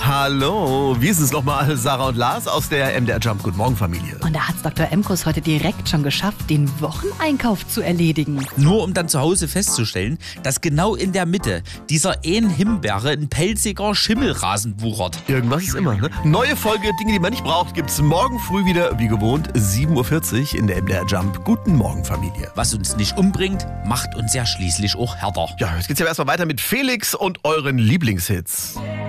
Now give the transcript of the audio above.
Hallo, wie ist es nochmal, Sarah und Lars aus der MDR Jump Guten Morgen Familie. Und da hat's Dr. Emkus heute direkt schon geschafft, den Wocheneinkauf zu erledigen. Nur um dann zu Hause festzustellen, dass genau in der Mitte dieser Himbeere ein pelziger Schimmelrasen wuchert. Irgendwas ist immer, ne? Neue Folge Dinge, die man nicht braucht, gibt's morgen früh wieder, wie gewohnt, 7.40 Uhr in der MDR Jump Guten Morgen Familie. Was uns nicht umbringt, macht uns ja schließlich auch härter. Ja, jetzt geht's ja erstmal weiter mit Felix und euren Lieblingshits.